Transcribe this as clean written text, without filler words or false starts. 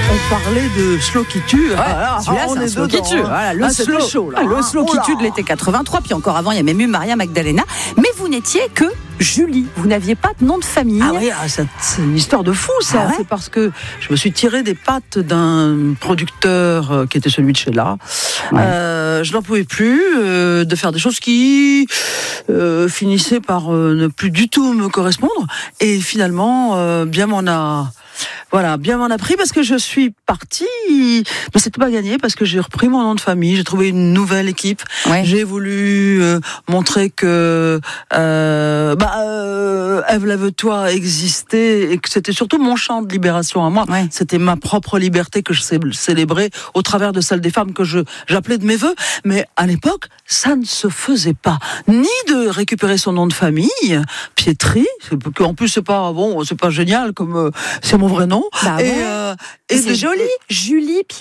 On parlait de slow qui tue. Celui-là, c'est un slow qui tue. Voilà, le slow qui tue de l'été 83. Puis encore avant, il y a même eu Maria Magdalena. Mais vous n'étiez que Julie. Vous n'aviez pas de nom de famille. Ah oui, c'est une histoire de fou, ça. C'est parce que je me suis tiré des pattes d'un producteur qui était celui de Sheila. Je n'en pouvais plus de faire des choses qui finissaient par ne plus du tout me correspondre. Et finalement, bien m'en a pris parce que je suis partie, mais c'était pas gagné parce que j'ai repris mon nom de famille, j'ai trouvé une nouvelle équipe. J'ai voulu montrer que Ève Lève-toi existait et que c'était surtout mon chant de libération à moi. C'était ma propre liberté que je célébrais au travers de celle des femmes que j'appelais de mes vœux. Mais à l'époque, ça ne se faisait pas. Ni de récupérer son nom de famille, Pietri, en plus c'est pas génial comme c'est mon vrai nom. Et c'est joli, Julie Pietri.